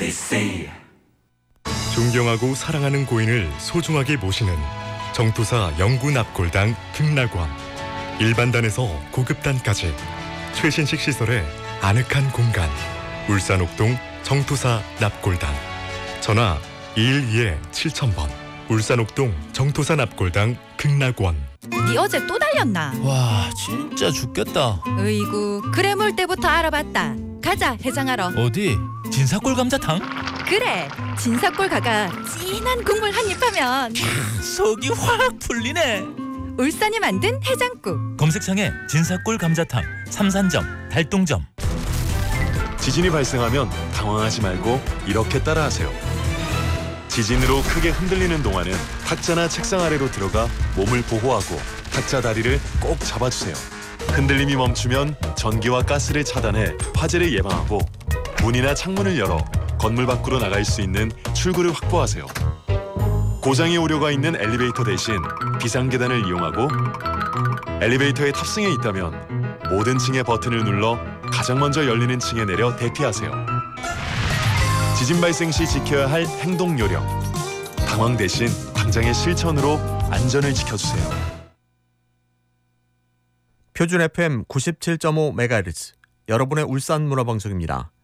MBC. 존경하고 사랑하는 고인을 소중하게 모시는 정토사 영구 납골당 극락원. 일반단에서 고급단까지 최신식 시설의 아늑한 공간. 울산 옥동 정토사 납골당. 전화 212-7000번. 울산 옥동 정토사 납골당 극락원. 니 어제 또 달렸나? 와 진짜 죽겠다. 으이구 그래 때부터 알아봤다. 가자 해장하러. 어디? 진사골 감자탕? 그래 진사골 가가 진한 국물 한 입 하면 속이 확 풀리네. 울산이 만든 해장국. 검색창에 진사골 감자탕, 삼산점, 달동점. 지진이 발생하면 당황하지 말고 이렇게 따라하세요. 지진으로 크게 흔들리는 동안은 탁자나 책상 아래로 들어가 몸을 보호하고 탁자 다리를 꼭 잡아주세요. 흔들림이 멈추면 전기와 가스를 차단해 화재를 예방하고 문이나 창문을 열어 건물 밖으로 나갈 수 있는 출구를 확보하세요. 고장의 우려가 있는 엘리베이터 대신 비상계단을 이용하고 엘리베이터에 탑승해 있다면 모든 층의 버튼을 눌러 가장 먼저 열리는 층에 내려 대피하세요. 지진 발생 시 지켜야 할 행동 요령. 당황 대신 당장의 실천으로 안전을 지켜주세요. 표준 FM 97.5MHz 여러분의 울산 문화방송입니다.